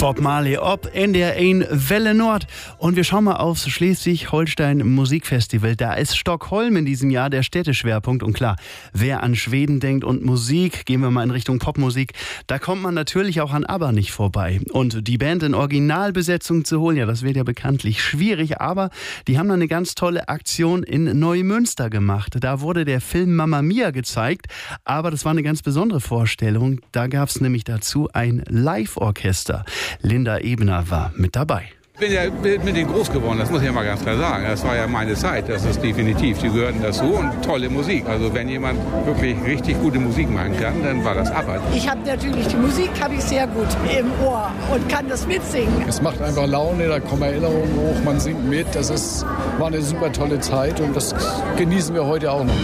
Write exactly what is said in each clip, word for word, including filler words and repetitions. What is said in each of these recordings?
Bob Marley ob in der ein Welle Nord. Und wir schauen mal aufs Schleswig-Holstein Musikfestival. Da ist Stockholm in diesem Jahr der Städteschwerpunkt. Und klar, wer an Schweden denkt und Musik, gehen wir mal in Richtung Popmusik, da kommt man natürlich auch an ABBA nicht vorbei. Und die Band in Originalbesetzung zu holen, ja, das wird ja bekanntlich schwierig. Aber die haben dann eine ganz tolle Aktion in Neumünster gemacht. Da wurde der Film Mamma Mia gezeigt. Aber das war eine ganz besondere Vorstellung. Da gab es nämlich dazu ein Live-Orchester. Linda Ebner war mit dabei. Ich bin ja mit denen groß geworden, das muss ich ja mal ganz klar sagen. Das war ja meine Zeit, das ist definitiv. Die gehörten dazu und tolle Musik. Also wenn jemand wirklich richtig gute Musik machen kann, dann war das ABBA. Ich habe natürlich die Musik habe ich sehr gut im Ohr und kann das mitsingen. Es macht einfach Laune, da kommen Erinnerungen hoch, man singt mit. Das ist, war eine super tolle Zeit und das genießen wir heute auch noch.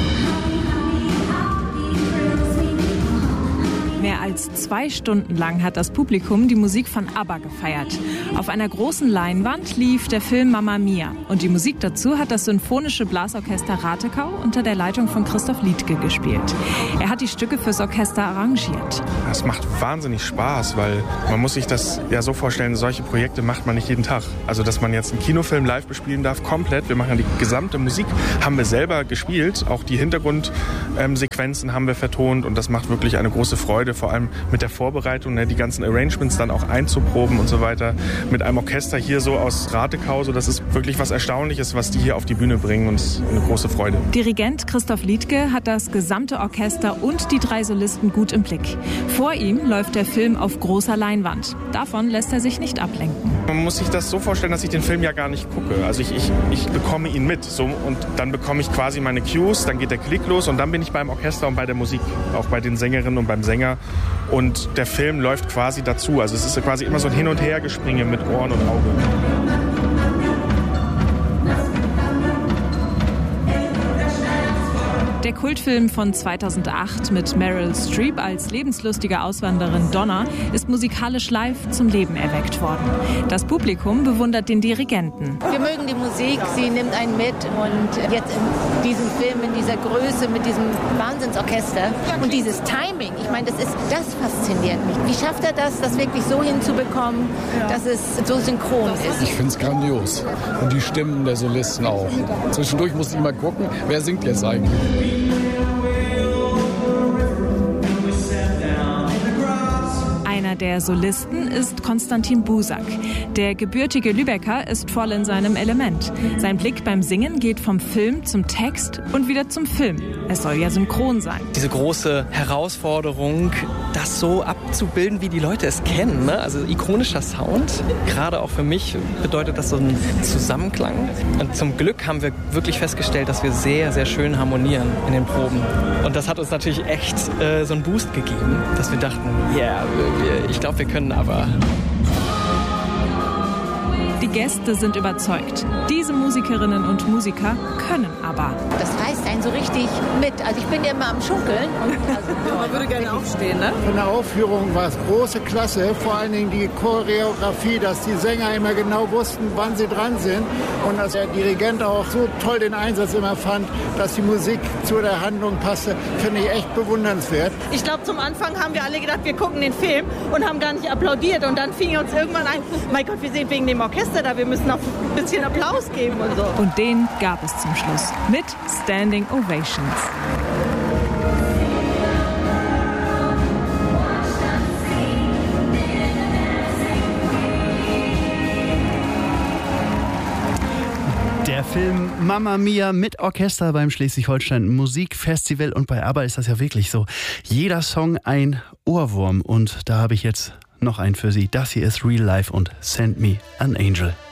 Mehr als zwei Stunden lang hat das Publikum die Musik von ABBA gefeiert. Auf einer großen Leinwand lief der Film Mamma Mia. Und die Musik dazu hat das Symphonische Blasorchester Ratekau unter der Leitung von Christoph Liedtke gespielt. Er hat die Stücke fürs Orchester arrangiert. Es macht wahnsinnig Spaß, weil man muss sich das ja so vorstellen, solche Projekte macht man nicht jeden Tag. Also dass man jetzt einen Kinofilm live bespielen darf, komplett. Wir machen die gesamte Musik, haben wir selber gespielt. Auch die Hintergrundsequenzen haben wir vertont und das macht wirklich eine große Freude. Vor allem mit der Vorbereitung, ne, die ganzen Arrangements dann auch einzuproben und so weiter. Mit einem Orchester hier so aus Ratekau, so das ist wirklich was Erstaunliches, was die hier auf die Bühne bringen und es ist eine große Freude. Dirigent Christoph Liedtke hat das gesamte Orchester und die drei Solisten gut im Blick. Vor ihm läuft der Film auf großer Leinwand. Davon lässt er sich nicht ablenken. Man muss sich das so vorstellen, dass ich den Film ja gar nicht gucke. Also ich, ich, ich bekomme ihn mit so, und dann bekomme ich quasi meine Cues, dann geht der Klick los und dann bin ich beim Orchester und bei der Musik, auch bei den Sängerinnen und beim Sänger. Und der Film läuft quasi dazu. Also es ist quasi immer so ein Hin- und Hergespringe mit Ohren und Auge. Der Kultfilm von zweitausendacht mit Meryl Streep als lebenslustige Auswanderin Donna ist musikalisch live zum Leben erweckt worden. Das Publikum bewundert den Dirigenten. Wir mögen die Musik, sie nimmt einen mit und jetzt in diesem Film, in dieser Größe, mit diesem Wahnsinnsorchester und dieses Timing, ich meine, das ist, das fasziniert mich. Wie schafft er das, das wirklich so hinzubekommen, dass es so synchron ist? Ich finde es grandios und die Stimmen der Solisten auch. Zwischendurch musste ich mal gucken, wer singt jetzt eigentlich. Einer der Solisten ist Konstantin Busak. Der gebürtige Lübecker ist voll in seinem Element. Sein Blick beim Singen geht vom Film zum Text und wieder zum Film. Es soll ja synchron sein. Diese große Herausforderung, das so abzubilden, wie die Leute es kennen, ne? Also ikonischer Sound. Gerade auch für mich bedeutet das so ein Zusammenklang. Und zum Glück haben wir wirklich festgestellt, dass wir sehr, sehr schön harmonieren in den Proben. Und das hat uns natürlich echt äh, so einen Boost gegeben, dass wir dachten, ja, yeah, ich glaube, wir können aber. Die Gäste sind überzeugt. Diese Musikerinnen und Musiker können aber. Das reißt einen so richtig mit. Also ich bin ja immer am Schunkeln. Und also man würde gerne aufstehen, ne? Von der Aufführung war es große Klasse. Vor allen Dingen die Choreografie, dass die Sänger immer genau wussten, wann sie dran sind. Und dass der Dirigent auch so toll den Einsatz immer fand, dass die Musik zu der Handlung passte, finde ich echt bewundernswert. Ich glaube, zum Anfang haben wir alle gedacht, wir gucken den Film und haben gar nicht applaudiert. Und dann fing uns irgendwann ein, mein Gott, wir sind wegen dem Orchester da, wir müssen noch ein bisschen Applaus geben und so. Und den gab es zum Schluss mit Standing Ovations. Der Film Mamma Mia mit Orchester beim Schleswig-Holstein Musikfestival. Und bei ABBA ist das ja wirklich so. Jeder Song ein Ohrwurm. Und da habe ich jetzt noch einen für Sie. Das hier ist Real Life und Send Me an Angel.